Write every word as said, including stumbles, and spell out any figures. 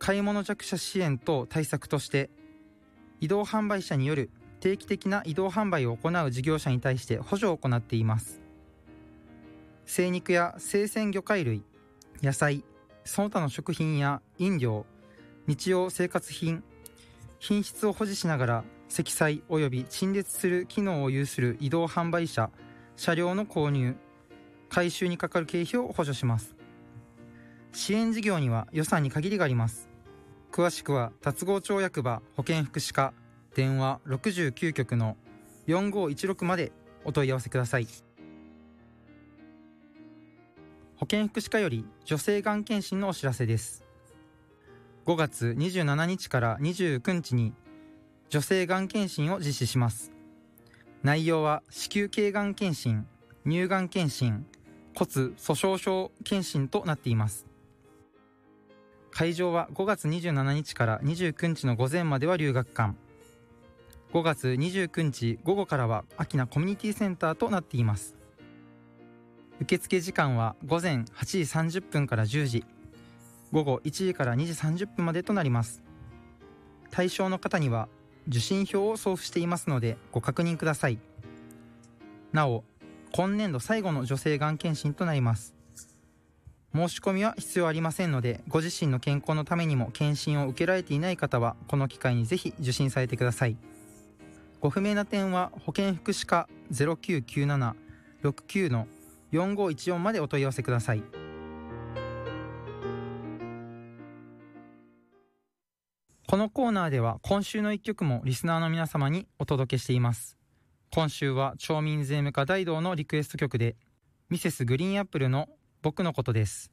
買い物弱者支援等対策として、移動販売車による定期的な移動販売を行う事業者に対して補助を行っています。精肉や生鮮魚介類、野菜、その他の食品や飲料、日用生活品、品質を保持しながら積載及び陳列する機能を有する移動販売車、車両の購入、回収にかかる経費を補助します。支援事業には予算に限りがあります。詳しくは龍郷町役場保健福祉課電話ろくじゅうきゅう局のよんごいちろくまでお問い合わせください。保健福祉課より女性がん検診のお知らせです。ごがつにじゅうしちにちからにじゅうくにちに女性がん検診を実施します。内容は子宮頸がん検診、乳がん検診、骨粗鬆症検診となっています。会場はごがつにじゅうしちにちからにじゅうくにちの午前までは留学館、ごがつにじゅうくにち午後からは秋名コミュニティセンターとなっています。受付時間は午前はちじさんじゅっぷんからじゅうじ、午後いちじからにじさんじゅっぷんまでとなります。対象の方には受診票を送付していますのでご確認ください。なお、今年度最後の女性がん検診となります。申し込みは必要ありませんので、ご自身の健康のためにも検診を受けられていない方はこの機会にぜひ受診されてください。ご不明な点は保健福祉課 ゼロきゅうきゅうなな ろくきゅう のよんごいちよんまでお問い合わせください。このコーナーでは今週の一曲もリスナーの皆様にお届けしています。今週は町民税務課大道のリクエスト曲でミセスグリーンアップルの僕のことです。